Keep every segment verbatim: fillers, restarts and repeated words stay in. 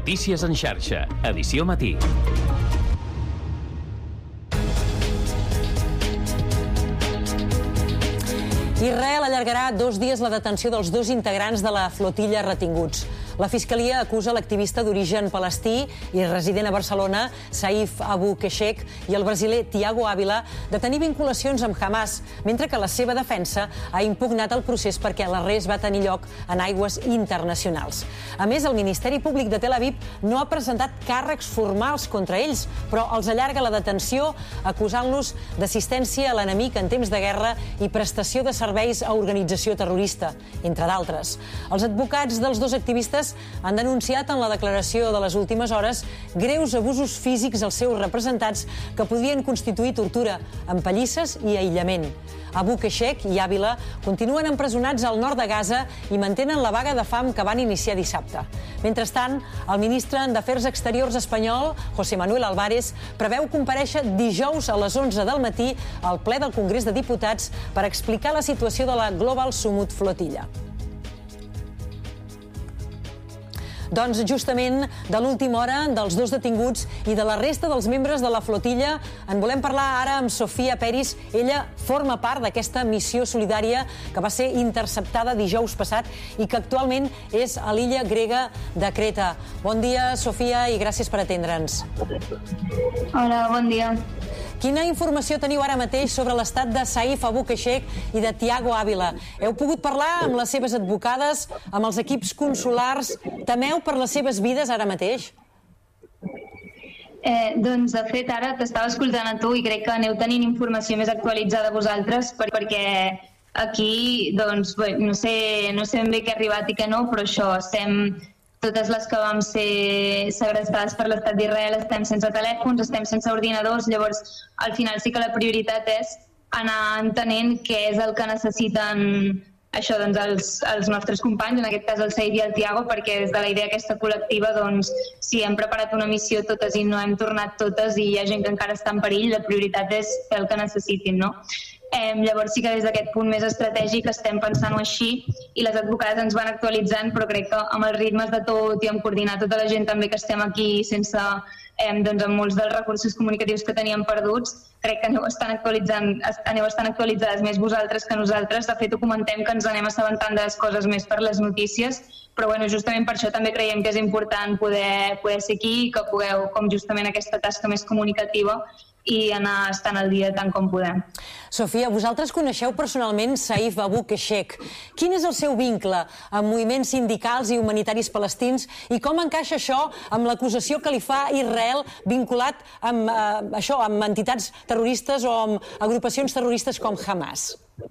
Notícies en xarxa, edició matí. Israel allargarà dos dies la detenció dels dos integrants de la flotilla retinguts. La Fiscalia acusa l'activista d'origen palestí i resident a Barcelona, Saif Abu Keshek, i el brasiler Tiago Ávila de tenir vinculacions amb Hamas, mentre que la seva defensa ha impugnat el procés perquè l'arrest va tenir lloc en aigües internacionals. A més, el Ministeri Públic de Tel Aviv no ha presentat càrrecs formals contra ells, però els allarga la detenció acusant-los d'assistència a l'enemic en temps de guerra i prestació de serveis a organització terrorista, entre d'altres. Els advocats dels dos activistes han denunciat en la declaració de les últimes hores greus abusos físics als seus representats que podrien constituir tortura, empallisses i aïllament. Abu Keshek i Ávila continuen empresonats al nord de Gaza i mantenen la vaga de fam que van iniciar dissabte. Mentrestant, el ministre d'Afers Exteriors espanyol, José Manuel Álvarez, preveu comparèixer dijous a les onze del matí al ple del Congrés de Diputats per explicar la situació de la Global Summit Flotilla. Doncs justament de l'última hora dels dos detinguts i de la resta dels membres de la flotilla en volem parlar ara amb Sofia Peris. Ella forma part d'aquesta missió solidària que va ser interceptada dijous passat i que actualment és a l'illa grega de Creta. Bon dia, Sofia, i gràcies per atendre'ns. Hola, bon dia. Quina informació teniu ara mateix sobre l'estat de Saif Abu Keshek i de Tiago Ávila? Heu pogut parlar amb les seves advocades, amb els equips consulars? Temeu per les seves vides ara mateix? Eh, doncs, de fet, ara t'estava escoltant a tu i crec que aneu tenint informació més actualitzada vosaltres perquè aquí, doncs, bé, no sé, no sé ben bé què ha arribat i què no, però això, estem... Totes les que vam ser segrestades per l'estat d'Israel estem sense telèfons, estem sense ordinadors, llavors al final sí que la prioritat és anar entenent què és el que necessiten això, doncs, els, els nostres companys, en aquest cas el Saif i el Tiago, perquè des de la idea aquesta col·lectiva, doncs, si hem preparat una missió totes i no hem tornat totes i hi ha gent que encara està en perill, la prioritat és fer el que necessitin, no? Eh, llavors sí que des d'aquest punt més estratègic estem pensant-ho així i les advocades ens van actualitzant, però crec que amb els ritmes de tot i amb coordinar tota la gent també que estem aquí sense, eh, doncs amb molts dels recursos comunicatius que teníem perduts, crec que aneu estan actualitzant, aneu estan actualitzades més vosaltres que nosaltres. De fet, ho comentem que ens anem assabentant de les coses més per les notícies, però bueno, justament per això també creiem que és important poder, poder ser aquí i que pugueu, com justament aquesta tasca més comunicativa, i anar estant al dia tant com podem. Sofia, vosaltres coneixeu personalment Saif Abu Keshek. Quin és el seu vincle amb moviments sindicals i humanitaris palestins i com encaixa això amb l'acusació que li fa Israel vinculat amb, eh, això, amb entitats terroristes o amb agrupacions terroristes com Hamas?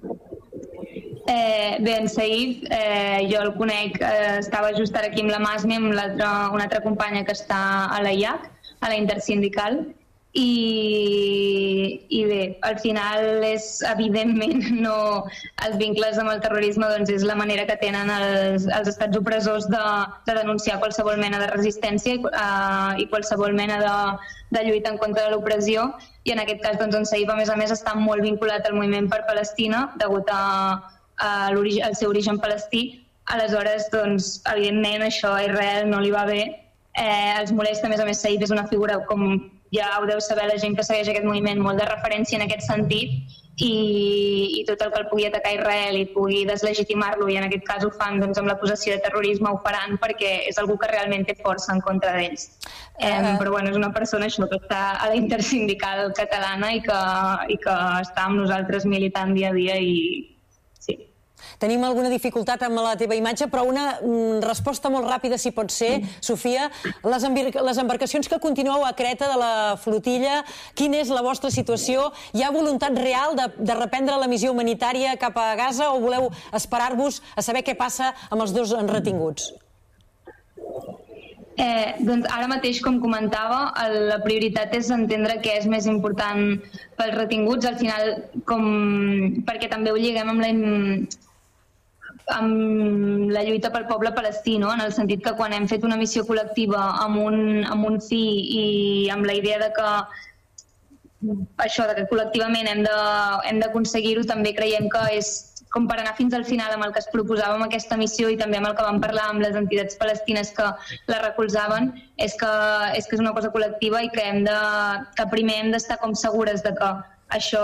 Eh, bé, en Saif, eh, jo el conec, eh, estava just ara aquí amb la Masmi, amb una altra companya que està a la I A C, a la Intersindical, I, i bé, al final és evidentment no, els vincles amb el terrorisme doncs és la manera que tenen els, els estats opressors de, de denunciar qualsevol mena de resistència uh, i qualsevol mena de, de lluita en contra de l'opressió, i en aquest cas doncs, en Saif a més a més està molt vinculat al moviment per Palestina degut a, a al seu origen palestí. Aleshores, doncs, evidentment això a Israel no li va bé, eh, els molesta. A més a més, Saif és una figura, com ja ho deu saber la gent que segueix aquest moviment, molt de referència en aquest sentit, i, i tot el que el pugui atacar a Israel i pugui deslegitimar-lo, i en aquest cas ho fan doncs, amb l'acusació de terrorisme, ho faran perquè és algú que realment té força en contra d'ells. Uh -huh. eh, però bueno, és una persona això, que està a la Intersindical catalana i que, i que està amb nosaltres militant dia a dia i sí. Tenim alguna dificultat amb la teva imatge, però una mm, resposta molt ràpida, si pot ser, Sofia. Les, les embarcacions que continueu a Creta de la flotilla, quina és la vostra situació? Hi ha voluntat real de, de reprendre la missió humanitària cap a Gaza o voleu esperar-vos a saber què passa amb els dos retinguts? Eh, doncs ara mateix, com comentava, la prioritat és entendre què és més important pels retinguts, al final, com, perquè també ho lliguem amb la, amb la lluita pel poble palestí, no? En el sentit que quan hem fet una missió col·lectiva amb un, amb un fi i amb la idea de que això, de que col·lectivament hem de, hem d'aconseguir-ho, també creiem que és com per anar fins al final amb el que es proposava amb aquesta missió i també amb el que vam parlar amb les entitats palestines que la recolzaven, és que és, que és una cosa col·lectiva i que, hem de, que primer hem d'estar com segures de que això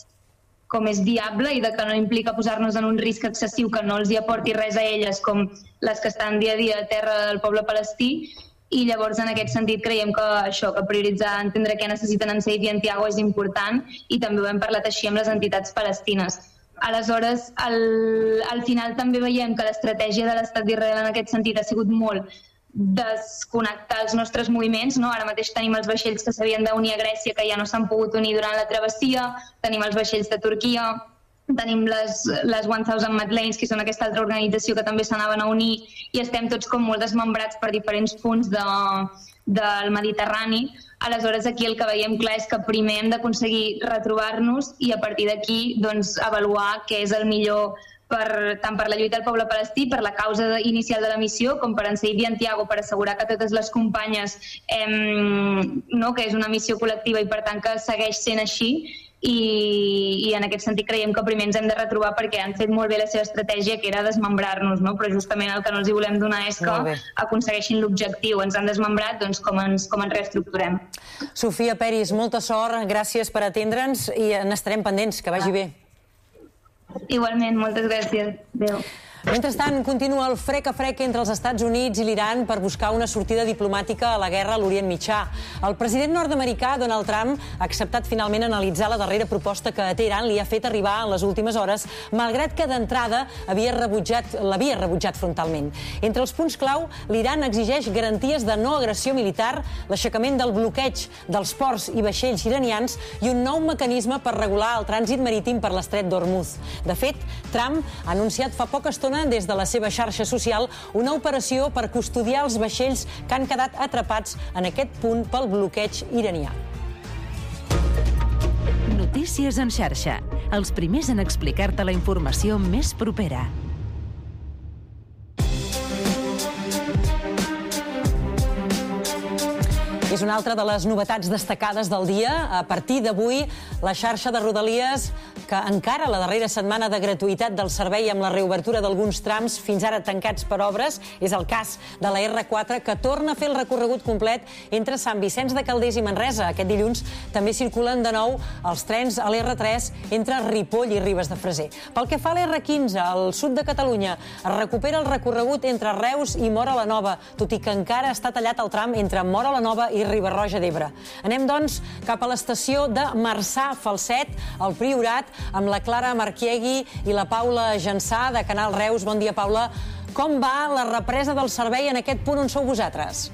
com és viable i de que no implica posar-nos en un risc excessiu que no els hi aporti res a elles com les que estan dia a dia a terra del poble palestí. I llavors, en aquest sentit, creiem que això, que prioritzar, entendre què necessiten en Saïf i en Tiago és important i també ho hem parlat així amb les entitats palestines. Aleshores, al, al final també veiem que l'estratègia de l'estat d'Israel en aquest sentit ha sigut molt desconnectar els nostres moviments, no? Ara mateix tenim els vaixells que s'havien d'unir a Grècia que ja no s'han pogut unir durant la travessia, tenim els vaixells de Turquia, tenim les, les one thousand Madeleines, que són aquesta altra organització que també s'anaven a unir i estem tots com molt desmembrats per diferents punts de, del Mediterrani. Aleshores, aquí el que veiem clar és que primer hem d'aconseguir retrobar-nos i a partir d'aquí doncs, avaluar què és el millor per, tant per la lluita del poble palestí, per la causa inicial de la missió, com per en Saïf i en Tiago, per assegurar que totes les companyes, eh, no, que és una missió col·lectiva i per tant que segueix sent així, i, i en aquest sentit creiem que primer ens hem de retrobar perquè han fet molt bé la seva estratègia, que era desmembrar-nos, no? Però justament el que no els hi volem donar és que aconsegueixin l'objectiu. Ens han desmembrat, doncs com ens, com ens reestructurem. Sofia Peris, molta sort, gràcies per atendre'ns i n'estarem pendents, que vagi bé. Igualment, moltes gràcies. Adéu. Mentrestant, continua el frec a frec entre els Estats Units i l'Iran per buscar una sortida diplomàtica a la guerra a l'Orient Mitjà. El president nord-americà, Donald Trump, ha acceptat finalment analitzar la darrera proposta que Teheran li ha fet arribar en les últimes hores, malgrat que d'entrada havia rebutjat, l'havia rebutjat frontalment. Entre els punts clau, l'Iran exigeix garanties de no agressió militar, l'aixecament del bloqueig dels ports i vaixells iranians i un nou mecanisme per regular el trànsit marítim per l'estret d'Hormuz. De fet, Trump ha anunciat fa poca estona des de la seva xarxa social una operació per custodiar els vaixells que han quedat atrapats en aquest punt pel bloqueig iranià. Notícies en xarxa. Els primers en explicar-te la informació més propera. És una altra de les novetats destacades del dia. A partir d'avui, la xarxa de Rodalies, que encara la darrera setmana de gratuïtat del servei amb la reobertura d'alguns trams fins ara tancats per obres, és el cas de la erre quatre, que torna a fer el recorregut complet entre Sant Vicenç de Calders i Manresa. Aquest dilluns també circulen de nou els trens a l'erre tres entre Ripoll i Ribes de Freser. Pel que fa a l'erre quinze, al sud de Catalunya, es recupera el recorregut entre Reus i Móra la Nova, tot i que encara està tallat el tram entre Móra la Nova i Riba-roja d'Ebre. Anem, doncs, cap a l'estació de Marçà-Falset, al Priorat, amb la Clara Marquiegui i la Paula Jansà, de Canal Reus. Bon dia, Paula. Com va la represa del servei en aquest punt on sou vosaltres?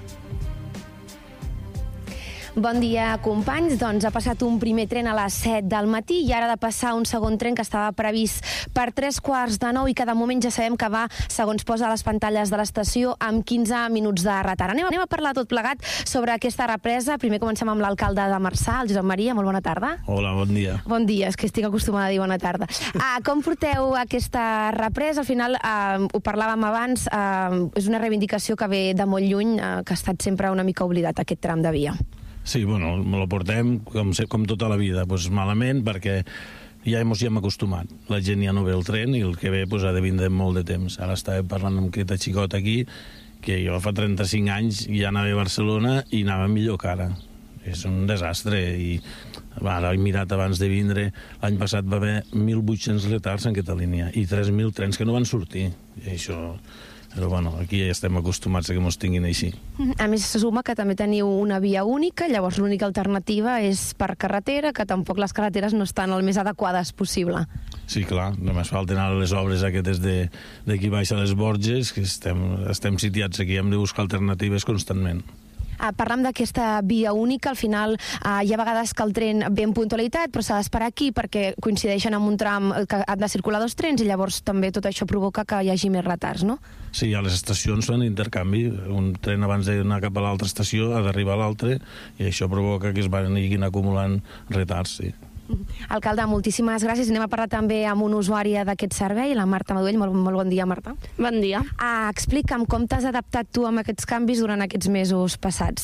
Bon dia, companys. Doncs ha passat un primer tren a les set del matí i ara ha de passar un segon tren que estava previst per tres quarts de nou i que de moment ja sabem que va, segons posa a les pantalles de l'estació, amb quinze minuts de retard. Anem, anem a parlar tot plegat sobre aquesta represa. Primer comencem amb l'alcalde de Marçà, el Josep Maria. Molt bona tarda. Hola, bon dia. Bon dia, és que estic acostumada a dir bona tarda. Ah, com porteu aquesta represa? Al final, eh, ho parlàvem abans, eh, és una reivindicació que ve de molt lluny, eh, que ha estat sempre una mica oblidat, aquest tram de via. Sí, bueno, me lo portem com, com tota la vida, pues malament, perquè ja ens hi hem acostumat. La gent ja no ve el tren i el que ve pues, ha de vindre molt de temps. Ara estava parlant amb aquest xicot aquí, que jo fa trenta-cinc anys ja anava a Barcelona i anava millor que ara. És un desastre i ara he mirat abans de vindre, l'any passat va haver mil vuit-cents retards en aquesta línia i tres mil trens que no van sortir. I això... Però bueno, aquí ja estem acostumats a que mos tinguin així. A més, se suma que també teniu una via única, llavors l'única alternativa és per carretera, que tampoc les carreteres no estan el més adequades possible. Sí, clar, només falten ara les obres aquestes d'aquí baix a les Borges, que estem, estem sitiats aquí, hem de buscar alternatives constantment. Uh, parlam d'aquesta via única, al final uh, hi ha vegades que el tren ve en puntualitat, però s'ha d'esperar aquí perquè coincideixen amb un tram que han de circular dos trens i llavors també tot això provoca que hi hagi més retards, no? Sí, a les estacions fan intercanvi. Un tren abans d'anar cap a l'altra estació ha d'arribar a l'altra i això provoca que es vagin acumulant retards, sí. Alcalde, moltíssimes gràcies. Anem a parlar també amb un usuari d'aquest servei, la Marta Maduell. Molt, molt bon dia, Marta. Bon dia. Ah, explica'm com t'has adaptat tu amb aquests canvis durant aquests mesos passats.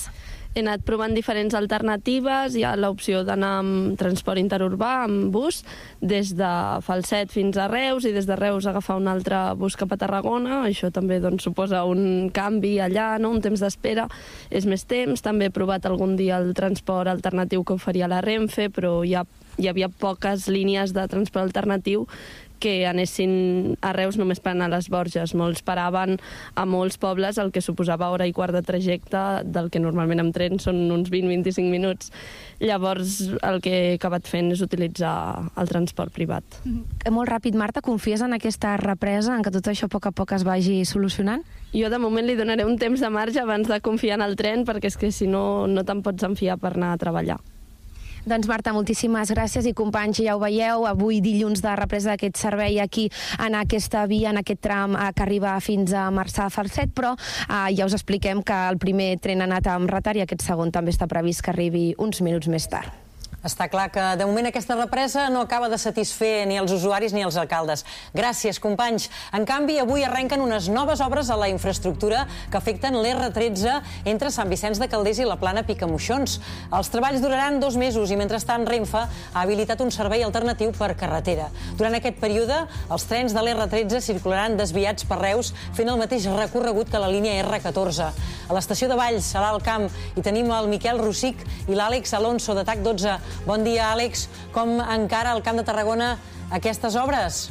he anat provant diferents alternatives. Hi ha l'opció d'anar amb transport interurbà, amb bus, des de Falset fins a Reus, i des de Reus agafar un altre bus cap a Tarragona. Això també doncs, suposa un canvi allà, no? Un temps d'espera, és més temps. També he provat algun dia el transport alternatiu que oferia la Renfe, però hi ha hi havia poques línies de transport alternatiu que anessin a Reus només per anar a les Borges. Molts paraven a molts pobles, el que suposava hora i quart de trajecte, del que normalment amb tren són uns vint a vint-i-cinc minuts. Llavors, el que he acabat fent és utilitzar el transport privat. Molt ràpid, Marta, confies en aquesta represa, en que tot això a poc a poc es vagi solucionant? Jo de moment li donaré un temps de marge abans de confiar en el tren, perquè és que si no, no te'n pots enfiar per anar a treballar. Doncs Marta, moltíssimes gràcies, i companys, ja ho veieu, avui dilluns de represa d'aquest servei aquí en aquesta via, en aquest tram eh, que arriba fins a Marçà Falset, però eh, ja us expliquem que el primer tren ha anat amb retard i aquest segon també està previst que arribi uns minuts més tard. Està clar que, de moment, aquesta represa no acaba de satisfer ni els usuaris ni els alcaldes. Gràcies, companys. En canvi, avui arrenquen unes noves obres a la infraestructura que afecten l'erre tretze entre Sant Vicenç de Calders i la Plana Picamoixons. Els treballs duraran dos mesos i, mentrestant, Renfe ha habilitat un servei alternatiu per carretera. Durant aquest període, els trens de l'erre tretze circularan desviats per Reus, fent el mateix recorregut que la línia erre catorze. A l'estació de Valls, a l'Alt Camp, hi tenim el Miquel Rossic i l'Àlex Alonso, de T A C dotze. Bon dia, Àlex. Com encara el Camp de Tarragona aquestes obres?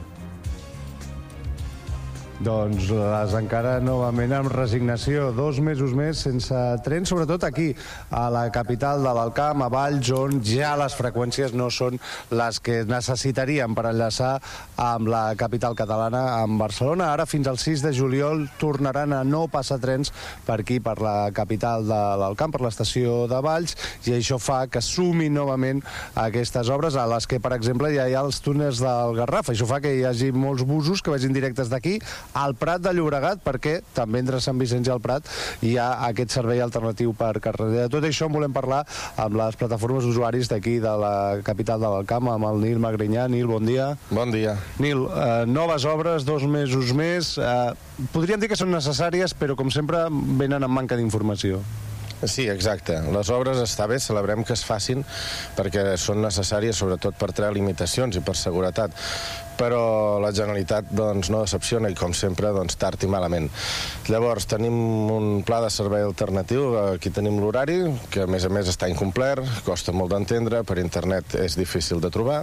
Doncs les encara novament amb resignació. Dos mesos més sense tren, sobretot aquí, a la capital de l'Alt Camp, a Valls, on ja les freqüències no són les que necessitaríem per enllaçar amb la capital catalana, amb Barcelona. Ara, fins al sis de juliol, tornaran a no passar trens per aquí, per la capital de l'Alt Camp, per l'estació de Valls, i això fa que sumin novament aquestes obres, a les que, per exemple, ja hi ha els túnels del Garraf. Això fa que hi hagi molts busos que vagin directes d'aquí al Prat de Llobregat, perquè també entre Sant Vicenç i el Prat hi ha aquest servei alternatiu per carretera. De tot això en volem parlar amb les plataformes d'usuaris d'aquí, de la capital de l'Alt Camp, amb el Nil Magrinyà. Nil, bon dia. Bon dia. Nil, eh, noves obres, dos mesos més. Eh, podríem dir que són necessàries, però com sempre venen amb manca d'informació. Sí, exacte. Les obres està bé, celebrem que es facin perquè són necessàries sobretot per treure limitacions i per seguretat, però la Generalitat doncs, no decepciona i, com sempre, doncs, tard i malament. Llavors, tenim un pla de servei alternatiu, aquí tenim l'horari, que a més a més està incomplert, costa molt d'entendre, per internet és difícil de trobar,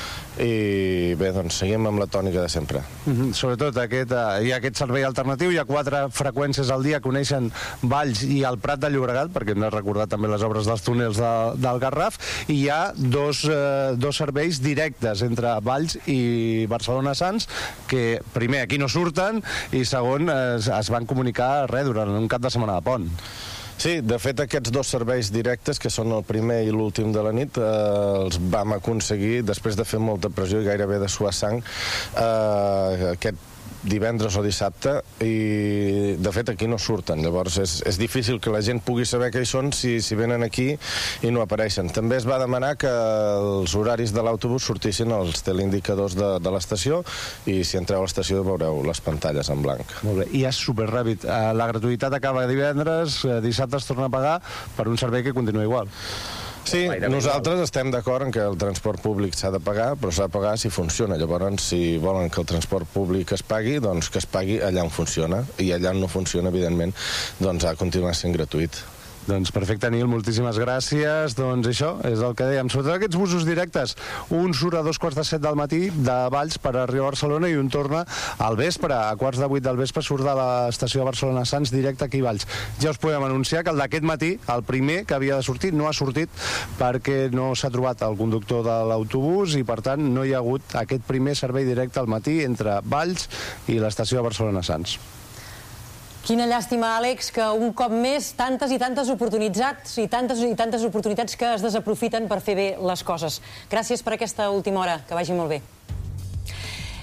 i bé, doncs seguim amb la tònica de sempre. Mm-hmm. Sobretot aquest, eh, hi ha aquest servei alternatiu, hi ha quatre freqüències al dia que uneixen Valls i el Prat de Llobregat, perquè hem de recordar també les obres dels túnels de, del Garraf, i hi ha dos, eh, dos serveis directes entre Valls i Barcelona-Sants, que primer aquí no surten i segon es, es van comunicar res durant un cap de setmana de pont. Sí, de fet, aquests dos serveis directes, que són el primer i l'últim de la nit, eh, els vam aconseguir, després de fer molta pressió i gairebé de suar sang, eh, aquest divendres o dissabte, i de fet aquí no surten. Llavors és, és difícil que la gent pugui saber què hi són si, si venen aquí i no apareixen. També es va demanar que els horaris de l'autobús sortissin als teleindicadors de, de l'estació, i si entreu a l'estació veureu les pantalles en blanc. Molt bé, i és superràpid. La gratuïtat acaba divendres, dissabte es torna a pagar per un servei que continua igual. Sí, nosaltres estem d'acord en que el transport públic s'ha de pagar, però s'ha de pagar si funciona. Llavors, si volen que el transport públic es pagui, doncs que es pagui allà on funciona, i allà on no funciona, evidentment, doncs ha de continuar sent gratuït. Doncs perfecte, Nil, moltíssimes gràcies. Doncs això és el que dèiem. Sobretot aquests busos directes. Un surt a dos quarts de set del matí de Valls per arribar a Barcelona i un torna al vespre. A quarts de vuit del vespre surt de l'estació de Barcelona-Sants directe aquí a Valls. Ja us podem anunciar que el d'aquest matí, el primer que havia de sortir, no ha sortit perquè no s'ha trobat el conductor de l'autobús i, per tant, no hi ha hagut aquest primer servei directe al matí entre Valls i l'estació de Barcelona-Sants. Quina llàstima, Àlex, que un cop més tantes i tantes oportunitats i tantes i tantes oportunitats que es desaprofiten per fer bé les coses. Gràcies per aquesta última hora, que vagi molt bé.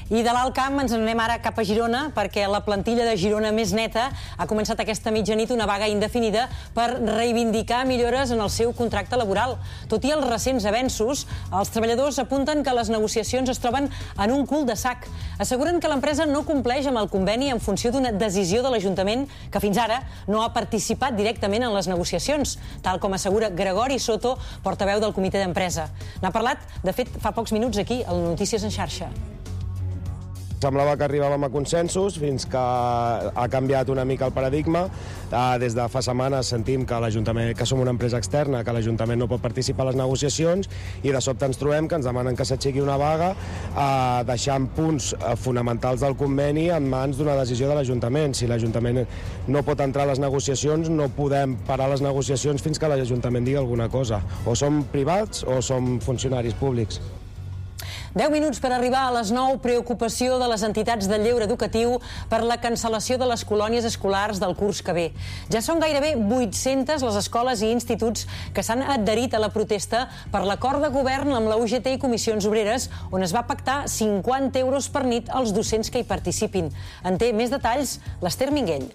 I de l'Alt Camp ens anem ara cap a Girona perquè la plantilla de Girona Més Neta ha començat aquesta mitjanit una vaga indefinida per reivindicar millores en el seu contracte laboral. Tot i els recents avenços, els treballadors apunten que les negociacions es troben en un cul de sac. Asseguren que l'empresa no compleix amb el conveni en funció d'una decisió de l'Ajuntament que fins ara no ha participat directament en les negociacions, tal com assegura Gregori Soto, portaveu del comitè d'empresa. N'ha parlat, de fet, fa pocs minuts aquí, al Notícies en xarxa. Semblava que arribàvem a consensos fins que ha canviat una mica el paradigma. Des de fa setmanes sentim que l'Ajuntament, que som una empresa externa, que l'Ajuntament no pot participar a les negociacions i de sobte ens trobem que ens demanen que s'aixequi una vaga deixant punts fonamentals del conveni en mans d'una decisió de l'Ajuntament. Si l'Ajuntament no pot entrar a les negociacions, no podem parar les negociacions fins que l'Ajuntament digui alguna cosa. O som privats o som funcionaris públics. deu minuts per arribar a les nou. Preocupació de les entitats de lleure educatiu per la cancel·lació de les colònies escolars del curs que ve. Ja són gairebé vuit-centes les escoles i instituts que s'han adherit a la protesta per l'acord de govern amb la U G T i Comissions Obreres, on es va pactar cinquanta euros per nit als docents que hi participin. En té més detalls l'Ester Minguell.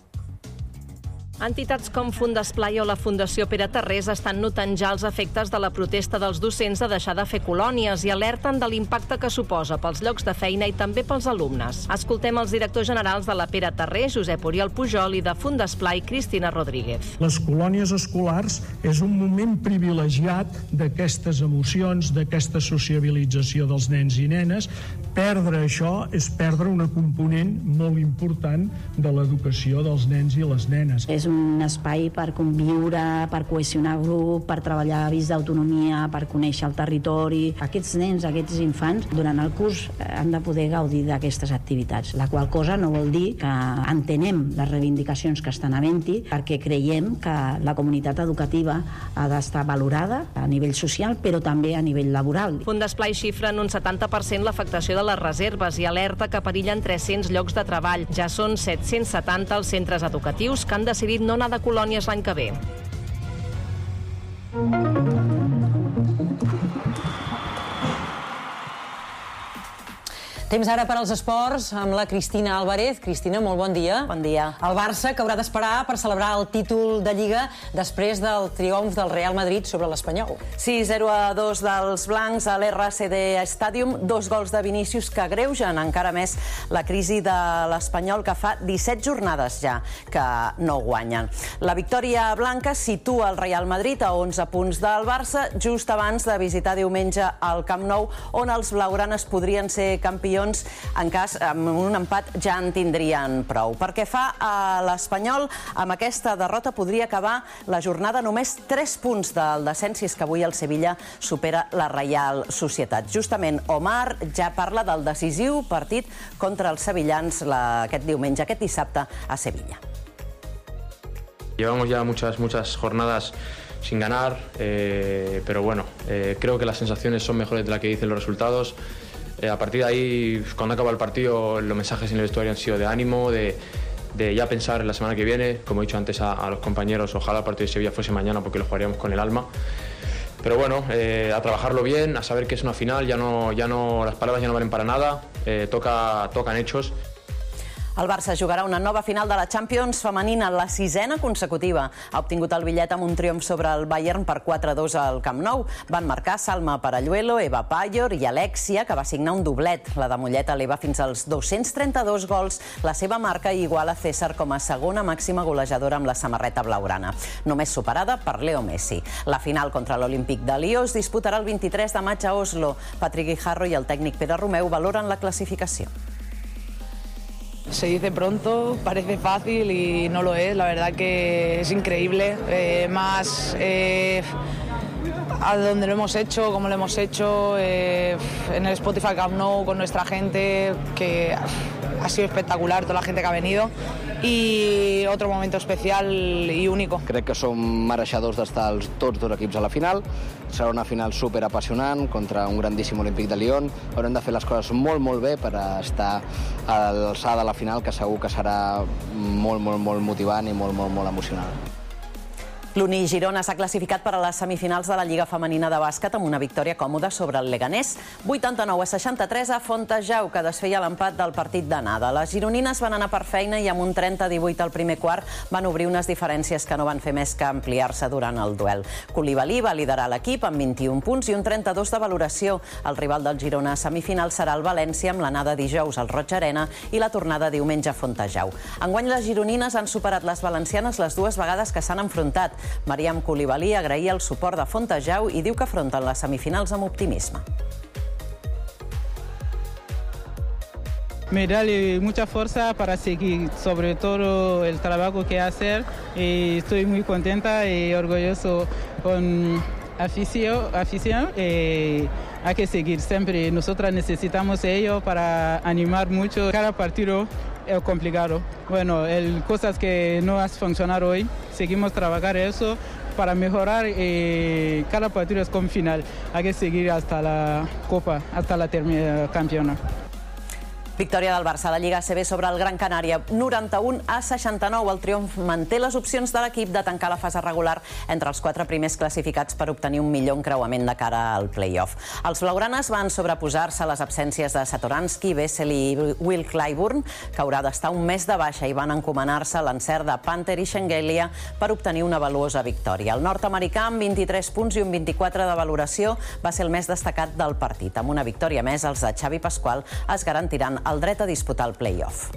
Entitats com Fundesplai o la Fundació Pere Tarrés estan notant ja els efectes de la protesta dels docents de deixar de fer colònies i alerten de l'impacte que suposa pels llocs de feina i també pels alumnes. Escoltem els directors generals de la Pere Tarrés, Josep Oriol Pujol, i de Fundesplai, Cristina Rodríguez. Les colònies escolars és un moment privilegiat d'aquestes emocions, d'aquesta sociabilització dels nens i nenes. Perdre això és perdre una component molt important de l'educació dels nens i les nenes. És un espai per conviure, per cohesionar grup, per treballar avís d'autonomia, per conèixer el territori. Aquests nens, aquests infants, durant el curs han de poder gaudir d'aquestes activitats, la qual cosa no vol dir que entenem les reivindicacions que estan havent-hi, perquè creiem que la comunitat educativa ha d'estar valorada a nivell social, però també a nivell laboral. Fundesplai xifra en un setanta per cent l'afectació de les reserves i alerta que perillen tres-cents llocs de treball. Ja són set-cents setanta els centres educatius que han decidit no anar de colònies l'any que ve. Temps ara per als esports amb la Cristina Álvarez. Cristina, molt bon dia. Bon dia. El Barça, que haurà d'esperar per celebrar el títol de Lliga després del triomf del Real Madrid sobre l'Espanyol. Sí, zero a dos dels blancs a l'R C D Stadium, dos gols de Vinícius que agreugen encara més la crisi de l'Espanyol, que fa disset jornades ja que no guanyen. La victòria blanca situa el Real Madrid a onze punts del Barça, just abans de visitar diumenge al Camp Nou, on els blaugranes podrien ser campions. En cas, amb un empat ja en tindrien prou. Perquè fa a l'Espanyol, amb aquesta derrota podria acabar la jornada només tres punts del descens, si és que avui el Sevilla supera la Reial Societat. Justament, Omar ja parla del decisiu partit contra els sevillans aquest diumenge, aquest dissabte a Sevilla. Llevamos ya muchas, muchas jornadas sin ganar, eh, pero bueno, eh, creo que las sensaciones son mejores de las que dicen los resultados. Eh, a partir de ahí, cuando acaba el partido, los mensajes en el vestuario han sido de ánimo, de, de ya pensar en la semana que viene. Como he dicho antes a, a los compañeros, ojalá el partido de Sevilla fuese mañana porque lo jugaríamos con el alma. Pero bueno, eh, a trabajarlo bien, a saber que es una final, ya no, ya no, las palabras ya no valen para nada, eh, toca, tocan hechos. El Barça jugarà una nova final de la Champions femenina, la sisena consecutiva. Ha obtingut el bitllet amb un triomf sobre el Bayern per quatre a dos al Camp Nou. Van marcar Salma Paralluelo, Eva Payor i Alexia, que va signar un doblet. La de Mollet eleva fins als dos-cents trenta-dos gols la seva marca i iguala César com a segona màxima golejadora amb la samarreta blaugrana, només superada per Leo Messi. La final contra l'Olímpic de Lió es disputarà el vint-i-tres de maig a Oslo. Patrick Guijarro i el tècnic Pere Romeu valoren la classificació. Se dice pronto, parece fácil y no lo es. La verdad que es increíble. Eh, más eh, a donde lo hemos hecho, como lo hemos hecho, eh, en el Spotify Camp Nou con nuestra gente, que ha sido espectacular, toda la gente que ha venido. I otro momento especial i único. Crec que som mereixedors d'estar els, tots dos equips a la final. Serà una final super apassionant contra un grandíssim Olímpic de Lyon. Haurem de fer les coses molt, molt bé per estar a l'alçada de la final, que segur que serà molt, molt, molt motivant i molt, molt, molt emocionant. L'Uni Girona s'ha classificat per a les semifinals de la Lliga Femenina de Bàsquet amb una victòria còmoda sobre el Leganés. vuitanta-nou a seixanta-tres a Fontejau, que desfeia l'empat del partit d'anada. Les gironines van anar per feina i amb un trenta a divuit al primer quart van obrir unes diferències que no van fer més que ampliar-se durant el duel. Coulibaly va liderar l'equip amb vint-i-un punts i un trenta-dos de valoració. El rival del Girona a semifinal serà el València, amb l'anada dijous al Roig Arena i la tornada diumenge a Fontejau. Enguany les gironines han superat les valencianes les dues vegades que s'han enfrontat. Mariam Coulibaly agraïa el suport de Fontejau i diu que afronten les semifinals amb optimisme. Me da mucha fuerza para seguir, sobre todo el trabajo que hacer, y estoy muy contenta y orgulloso con afición, afición y hay que seguir siempre. Nosotras necesitamos ello para animar mucho. Cada partido es complicado. Bueno, el, cosas que no han funcionado hoy, seguimos trabajando eso para mejorar y cada partido es como final. Hay que seguir hasta la Copa, hasta la termina, campeona. Victòria del Barça a la Lliga A C B sobre el Gran Canària, noranta-un a seixanta-nou. El triomf manté les opcions de l'equip de tancar la fase regular entre els quatre primers classificats per obtenir un millor encreuament de cara al play-off. Els blaugranes van sobreposar-se a les absències de Satoranski, Wessel i Will Clyburn, que haurà d'estar un mes de baixa, i van encomanar-se a l'encert de Panther i Schengelia per obtenir una valuosa victòria. El nord-americà, amb vint-i-tres punts i un vint-i-quatre de valoració, va ser el més destacat del partit. Amb una victòria més, els de Xavi Pasqual es garantiran el dret a disputar el play-off.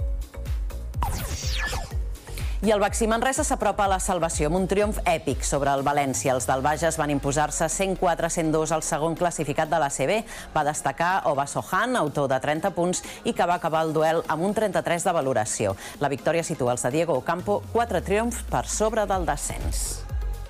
I el Baxi Manresa s'apropa a la salvació amb un triomf èpic sobre el València. Els del Bages van imposar-se cent quatre a cent dos al segon classificat de l'A C B. Va destacar Oba Sohan, autor de trenta punts, i que va acabar el duel amb un trenta-tres de valoració. La victòria situa els de Diego Ocampo quatre triomfs per sobre del descens.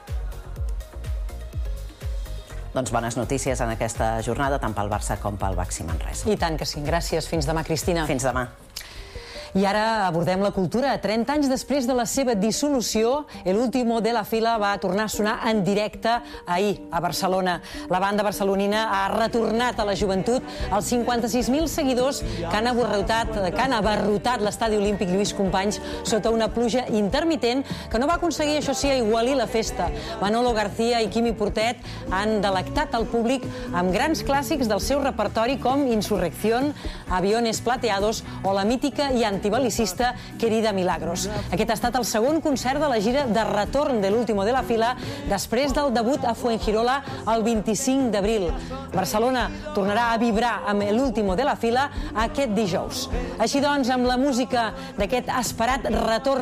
Doncs bones notícies en aquesta jornada, tant pel Barça com pel Baxi Manresa. I tant que sí. Gràcies. Fins demà, Cristina. Fins demà. I ara abordem la cultura. trenta anys després de la seva dissolució, El último de la fila va tornar a sonar en directe ahir a Barcelona. La banda barcelonina ha retornat a la joventut els cinquanta-sis mil seguidors que han abarrotat, que han abarrotat l'estadi olímpic Lluís Companys sota una pluja intermitent que no va aconseguir, això sí, aigualir la festa. Manolo García i Quimi Portet han delectat el públic amb grans clàssics del seu repertori com Insurrección, Aviones Plateados o la mítica i antibelicista Querida Milagros. Aquest ha estat el segon concert de la gira de retorn de l'Último de la Fila després del debut a Fuengirola el vint-i-cinc d'abril. Barcelona tornarà a vibrar amb l'Último de la Fila aquest dijous. Així doncs, amb la música d'aquest esperat retorn